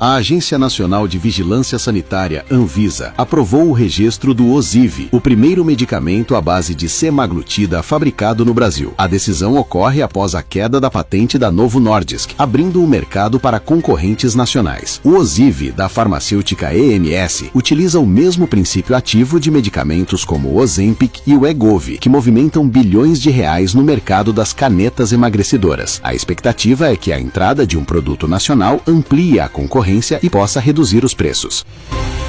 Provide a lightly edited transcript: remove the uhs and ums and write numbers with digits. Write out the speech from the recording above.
A Agência Nacional de Vigilância Sanitária, Anvisa, aprovou o registro do Ozivy, o primeiro medicamento à base de semaglutida fabricado no Brasil. A decisão ocorre após a queda da patente da Novo Nordisk, abrindo o mercado para concorrentes nacionais. O Ozivy, da farmacêutica EMS, utiliza o mesmo princípio ativo de medicamentos como o Ozempic e o Wegovy, que movimentam bilhões de reais no mercado das canetas emagrecedoras. A expectativa é que a entrada de um produto nacional amplie a concorrência e possa reduzir os preços.